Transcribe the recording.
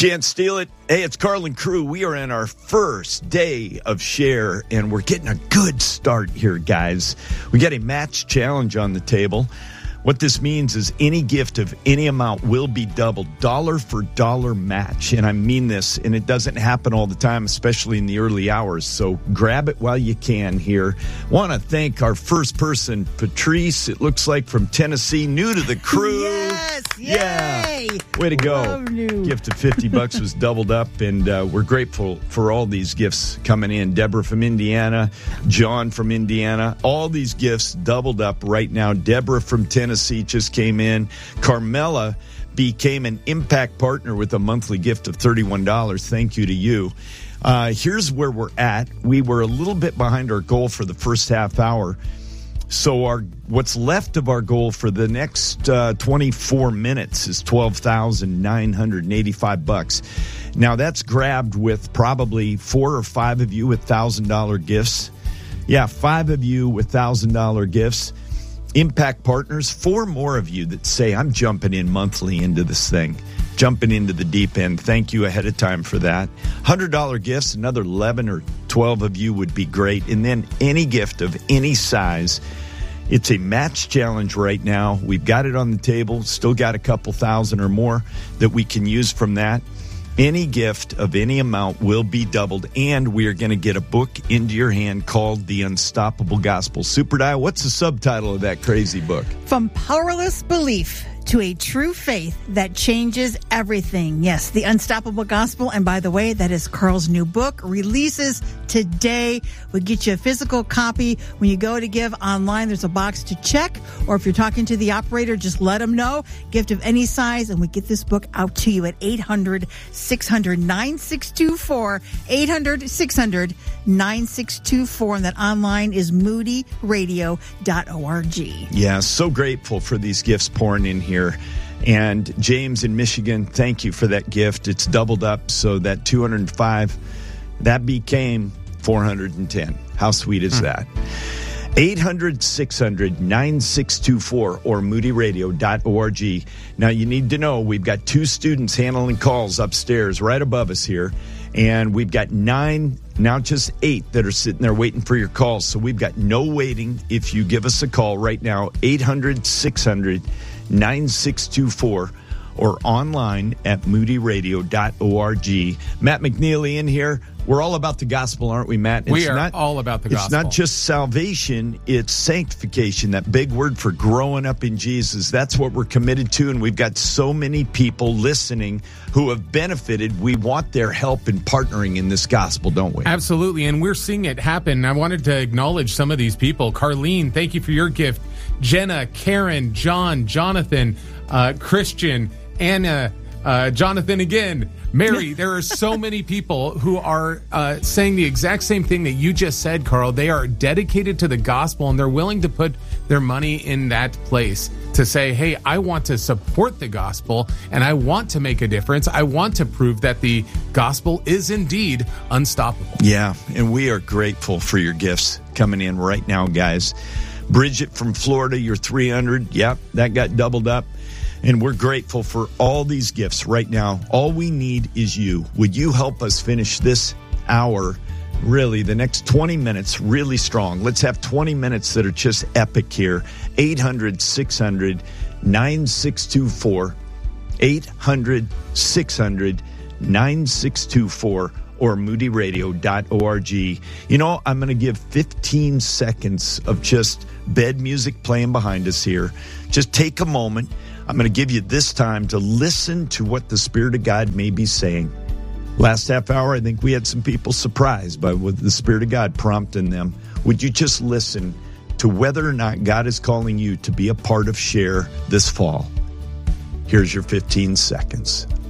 Can't steal it. Hey, it's Carl and crew. We are in our first day of Share, and we're getting a good start here, guys. We got a match challenge on the table. What this means is any gift of any amount will be doubled, dollar for dollar match. And I mean this, and it doesn't happen all the time, especially in the early hours. So grab it while you can here. Want to thank our first person, Patrice, it looks like from Tennessee, new to the crew. Yes, yay! Yeah. Way to go. Love you. Gift of $50 was doubled up, and we're grateful for all these gifts coming in. Deborah from Indiana, John from Indiana, all these gifts doubled up right now. Deborah from Tennessee just came in. Carmela became an impact partner with a monthly gift of $31. Thank you to you. Here's where we're at. We were a little bit behind our goal for the first half hour. So what's left of our goal for the next 24 minutes is $12,985. Now that's grabbed with probably 4 or 5 of you with $1,000 gifts. Yeah, 5 of you with $1,000 gifts. Impact partners, 4 more of you that say, I'm jumping in monthly into this thing, jumping into the deep end. Thank you ahead of time for that. $100 gifts, another 11 or 12 of you would be great. And then any gift of any size. It's a match challenge right now. We've got it on the table, still got a couple thousand or more that we can use from that. Any gift of any amount will be doubled, and we are going to get a book into your hand called The Unstoppable Gospel. Super Dial, what's the subtitle of that crazy book? From Powerless Belief to a True Faith That Changes Everything. Yes, The Unstoppable Gospel. And by the way, that is Carl's new book, releases today. We'll get you a physical copy. When you go to give online, there's a box to check. Or if you're talking to the operator, just let them know. Gift of any size, and we get this book out to you at 800-600-9624. 800-600-9624. And that online is moodyradio.org. Yeah, so grateful for these gifts pouring in here. And James in Michigan, thank you for that gift. It's doubled up, so that 205, that became 410. How sweet is that? 800-600-9624 or moodyradio.org. Now, you need to know we've got 2 students handling calls upstairs right above us here. And we've got 9, now just 8 that are sitting there waiting for your calls. So we've got no waiting. If you give us a call right now, 800-600-9624 or online at moodyradio.org. Matt McNeely in here. We're all about the gospel, aren't we, Matt? We are all about the gospel. It's not just salvation, it's sanctification, that big word for growing up in Jesus. That's what we're committed to, and we've got so many people listening who have benefited. We want their help in partnering in this gospel, don't we? Absolutely, and we're seeing it happen. I wanted to acknowledge some of these people. Carlene, thank you for your gift. Jenna, Karen, John, Jonathan, Christian, Anna, Jonathan again, Mary. There are so many people who are saying the exact same thing that you just said, Carl. They are dedicated to the gospel, and they're willing to put their money in that place to say, hey, I want to support the gospel, and I want to make a difference. I want to prove that the gospel is indeed unstoppable. Yeah, and we are grateful for your gifts coming in right now, guys. Bridget from Florida, you're 300. Yep, that got doubled up. And we're grateful for all these gifts right now. All we need is you. Would you help us finish this hour, really, the next 20 minutes, really strong? Let's have 20 minutes that are just epic here. 800-600-9624. 800-600-9624 or moodyradio.org. You know, I'm going to give 15 seconds of just bed music playing behind us here. Just take a moment. I'm going to give you this time to listen to what the Spirit of God may be saying. Last half hour, I think we had some people surprised by what the Spirit of God prompting them. Would you just listen to whether or not God is calling you to be a part of Share this fall? Here's your 15 seconds.